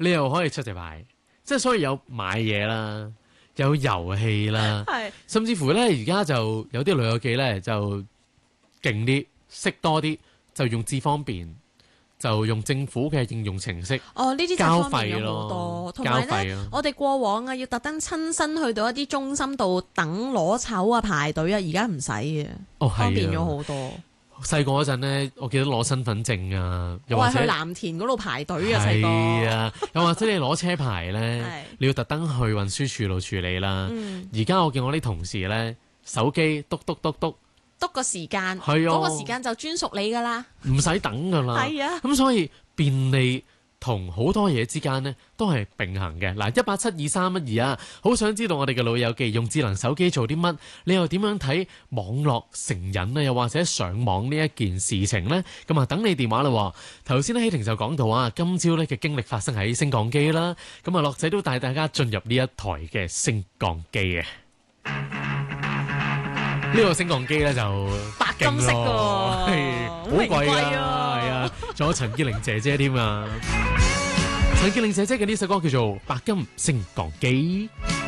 你又可以出隻牌，即係所以有買嘢啦，有遊戲啦，甚至乎咧而家就有啲老友記咧就勁啲，識多啲，就用智方便。就用政府嘅應用程式， 呢啲就交方便費咗好多。 咯， 同埋交費咧，我哋過往啊要特登親身去到一啲中心度等攞籌啊排隊啊，而家唔使嘅，方便咗好多。 細個嗰陣咧，我記得攞身份證啊，又或者我係去藍田嗰度排隊啊，細個。 係啊，又或者你攞車牌咧，你要特登去運輸處度處理啦。而家我見我啲同事咧，手機篤個時間， 係啊， 嗰個時間就專屬你噶啦， 唔使等噶啦。 係啊， 咁所以便利同好多嘢之間呢都係並行嘅。嗱，1872312啊，好想知道我哋嘅老友記用智能手機做啲乜？你又點樣睇網絡成癮啊？又或者上網呢一件事情呢？咁啊，等你電話啦。頭先咧，希婷就講到啊，今朝咧嘅經歷發生喺升降機啦。咁啊，樂仔都帶大家進入呢一台嘅升降機嘅。呢個升降機咧就白金色㗎， 好貴啊，係啊，仲有陳潔靈姐姐添啊！陳潔靈姐姐嘅呢首歌叫做《白金升降機》。